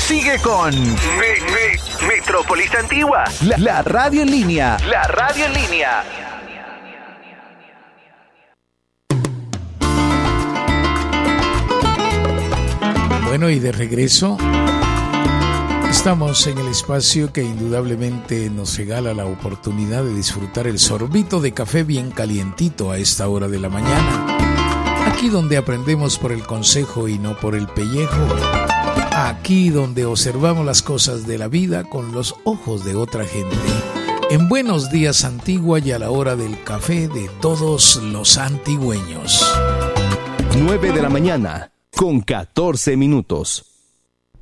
Sigue con Metrópolis Antigua, la radio en línea. La radio en línea. Bueno, y de regreso, estamos en el espacio que indudablemente nos regala la oportunidad de disfrutar el sorbito de café bien calientito a esta hora de la mañana. Aquí donde aprendemos por el consejo y no por el pellejo. Aquí donde observamos las cosas de la vida con los ojos de otra gente. En Buenos Días Antigua y a la hora del café de todos los antigüeños. 9 de la mañana con 14 minutos.